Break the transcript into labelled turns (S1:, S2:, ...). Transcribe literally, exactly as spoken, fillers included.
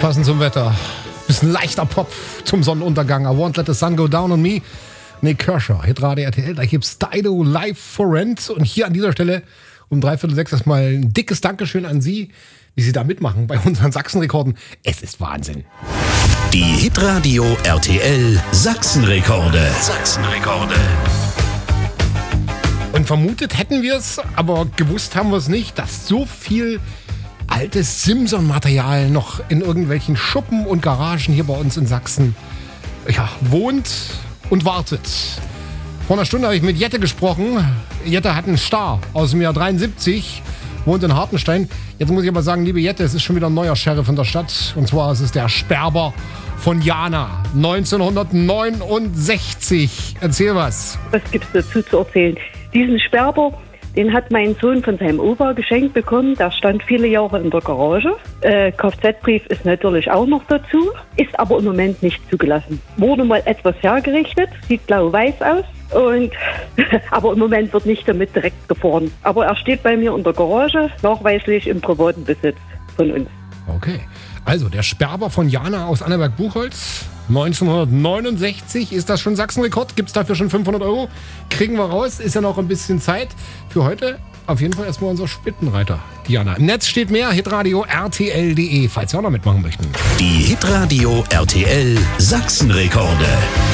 S1: Passend zum Wetter. Bisschen leichter Pop zum Sonnenuntergang. I won't let the sun go down on me. Nick Kershaw, Hitradio R T L. Da gibt's Dido live for rent. Und hier an dieser Stelle um dreiviertel sechs erstmal ein dickes Dankeschön an Sie, wie Sie da mitmachen bei unseren Sachsenrekorden. Es ist Wahnsinn.
S2: Die Hitradio R T L Sachsenrekorde. Sachsenrekorde.
S1: Und vermutet hätten wir es, aber gewusst haben wir es nicht, dass so viel altes Simson-Material noch in irgendwelchen Schuppen und Garagen hier bei uns in Sachsen ja, wohnt und wartet. Vor einer Stunde habe ich mit Jette gesprochen. Jette hat einen Star aus dem Jahr dreiundsiebzig, wohnt in Hartenstein. Jetzt muss ich aber sagen, liebe Jette, es ist schon wieder ein neuer Sheriff in der Stadt. Und zwar ist es der Sperber von Jana, neunzehnhundertneunundsechzig. Erzähl was.
S3: Was gibt's dazu zu erzählen? Diesen Sperber, den hat mein Sohn von seinem Opa geschenkt bekommen. Der stand viele Jahre in der Garage. Äh, Kfz-Brief ist natürlich auch noch dazu, ist aber im Moment nicht zugelassen. Wurde mal etwas hergerichtet, sieht blau-weiß aus. Und aber im Moment wird nicht damit direkt gefahren. Aber er steht bei mir in der Garage, nachweislich im privaten Besitz von uns.
S1: Okay, also der Sperber von Jana aus Annaberg-Buchholz. neunzehnhundertneunundsechzig, ist das schon Sachsenrekord? Gibt es dafür schon fünfhundert Euro? Kriegen wir raus, ist ja noch ein bisschen Zeit. Für heute auf jeden Fall erstmal unser Spitzenreiter, Diana. Im Netz steht mehr, hitradio R T L punkt de, falls Sie auch noch mitmachen möchten.
S2: Die Hitradio R T L Sachsenrekorde.